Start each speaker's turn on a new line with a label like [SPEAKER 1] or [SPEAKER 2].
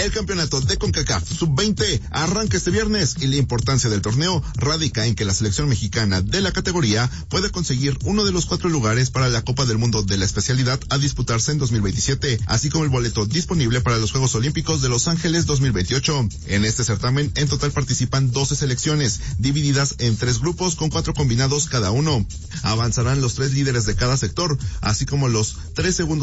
[SPEAKER 1] El campeonato de CONCACAF Sub-20 arranca este viernes y la importancia del torneo radica en que la selección mexicana de la categoría puede conseguir uno de los 4 lugares para la Copa del Mundo de la especialidad a disputarse en 2027, así como el boleto disponible para los Juegos Olímpicos de Los Ángeles 2028. En este certamen, en total participan 12 selecciones, divididas en 3 grupos con 4 combinados cada uno. Avanzarán los 3 líderes de cada sector, así como los 3 segundos